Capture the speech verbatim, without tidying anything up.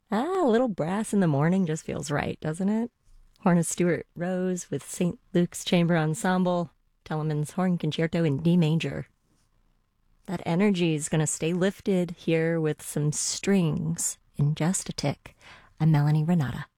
Ah, a little brass in the morning just feels right, doesn't it? Horn of Stuart Rose with Saint Luke's Chamber Ensemble, Telemann's Horn Concerto in D major. That energy is going to stay lifted here with some strings in just a tick. I'm Melanie Renata.